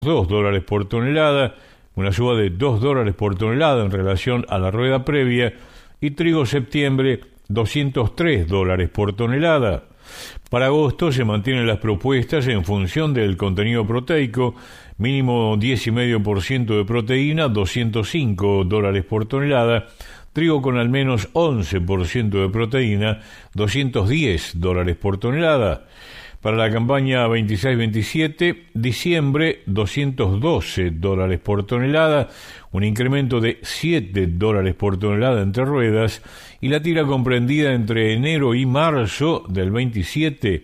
$2 por tonelada, una suba de $2 por tonelada en relación a la rueda previa, y trigo septiembre $203 por tonelada. Para agosto se mantienen las propuestas en función del contenido proteico, mínimo 10,5% de proteína, $205 por tonelada, trigo con al menos 11% de proteína, $210 por tonelada. Para la campaña 26-27, diciembre, $212 por tonelada, un incremento de $7 por tonelada entre ruedas, y la tira comprendida entre enero y marzo del 27,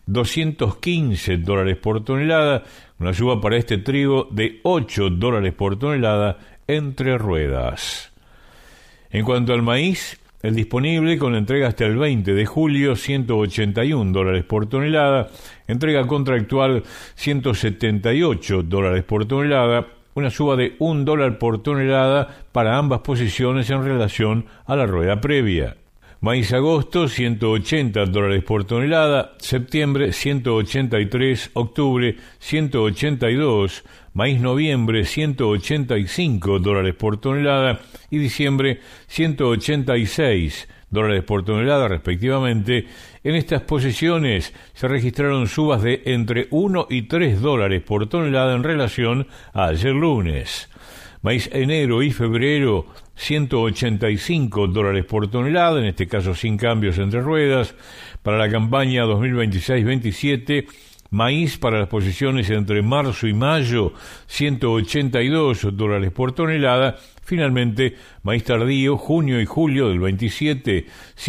$215 por tonelada, una suba para este trigo de $8 por tonelada entre ruedas. En cuanto al maíz, el disponible con entrega hasta el 20 de julio, $181 por tonelada, entrega contractual $178 por tonelada, una suba de $1 por tonelada para ambas posiciones en relación a la rueda previa. Maíz agosto, $180 por tonelada, septiembre $183, octubre $182, maíz noviembre $185 por tonelada y diciembre $186 por tonelada respectivamente. En estas posiciones se registraron subas de entre $1 y $3 por tonelada en relación a ayer lunes. Maíz enero y febrero, $185 por tonelada, en este caso sin cambios entre ruedas. Para la campaña 2026-27, maíz para las posiciones entre marzo y mayo, $182 por tonelada. Finalmente, maíz tardío, junio y julio del 27,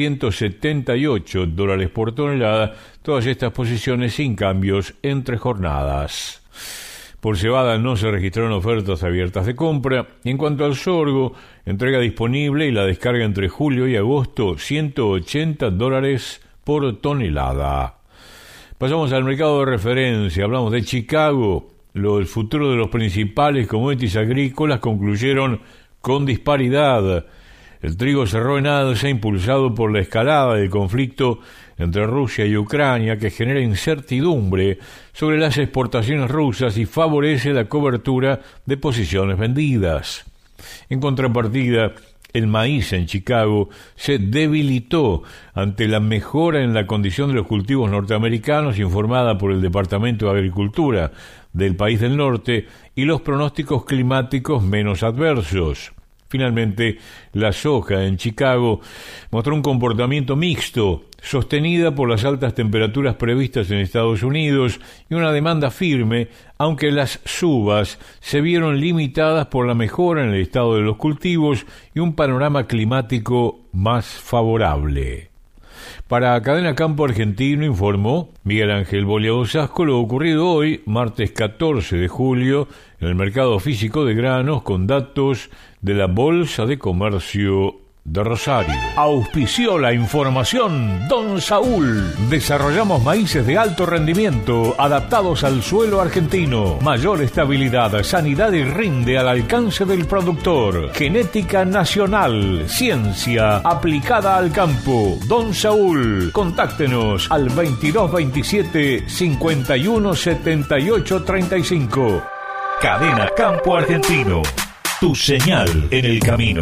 $178 por tonelada. Todas estas posiciones sin cambios entre jornadas. Por cebada no se registraron ofertas abiertas de compra. En cuanto al sorgo, entrega disponible y la descarga entre julio y agosto, $180 por tonelada. Pasamos al mercado de referencia. Hablamos de Chicago. El futuro de los principales commodities agrícolas concluyeron con disparidad. El trigo cerró en alza, impulsado por la escalada del conflicto entre Rusia y Ucrania, que genera incertidumbre sobre las exportaciones rusas y favorece la cobertura de posiciones vendidas. En contrapartida, el maíz en Chicago se debilitó ante la mejora en la condición de los cultivos norteamericanos informada por el Departamento de Agricultura del país del norte y los pronósticos climáticos menos adversos. Finalmente, la soja en Chicago mostró un comportamiento mixto, sostenida por las altas temperaturas previstas en Estados Unidos y una demanda firme, aunque las subas se vieron limitadas por la mejora en el estado de los cultivos y un panorama climático más favorable. Para Cadena Campo Argentino informó Miguel Ángel Boleado-Sasco lo ocurrido hoy, martes 14 de julio, en el mercado físico de granos con datos de la Bolsa de Comercio de Rosario. Auspició la información Don Saúl. Desarrollamos maíces de alto rendimiento adaptados al suelo argentino. Mayor estabilidad, sanidad y rinde al alcance del productor. Genética nacional, ciencia aplicada al campo. Don Saúl. Contáctenos al 2227 51 78 35. Cadena Campo Argentino. Tu señal en el camino.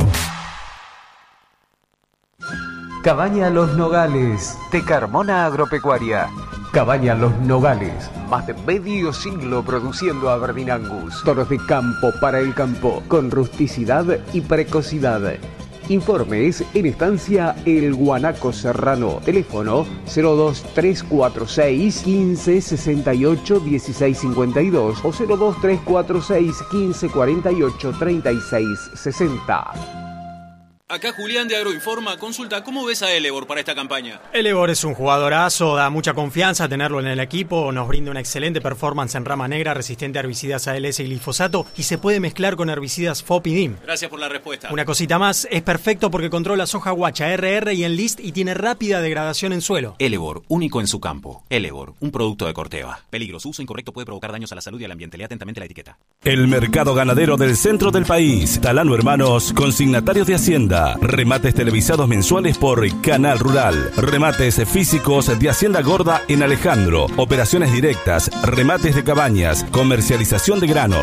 Cabaña Los Nogales, de Carmona Agropecuaria. Cabaña Los Nogales, más de medio siglo produciendo Aberdeen Angus. Toros de campo para el campo, con rusticidad y precocidad. Informes en estancia El Guanaco Serrano. Teléfono 02346 1568 1652 o 02346 1548 3660. Acá Julián de Agroinforma. Consulta, ¿cómo ves a Elevor para esta campaña? Elevor es un jugadorazo, da mucha confianza tenerlo en el equipo, nos brinda una excelente performance en rama negra, resistente a herbicidas ALS y glifosato y se puede mezclar con herbicidas FOP y DIM. Gracias por la respuesta. Una cosita más, es perfecto porque controla soja guacha, RR y Enlist y tiene rápida degradación en suelo. Elevor, único en su campo. Elevor, un producto de Corteva. Peligros, uso incorrecto puede provocar daños a la salud y al ambiente. Lea atentamente la etiqueta. El mercado ganadero del centro del país. Talano Hermanos, consignatarios de Hacienda. Gorda. Remates televisados mensuales por Canal Rural. Remates físicos de Hacienda Gorda en Alejandro. Operaciones directas, remates de cabañas, comercialización de granos.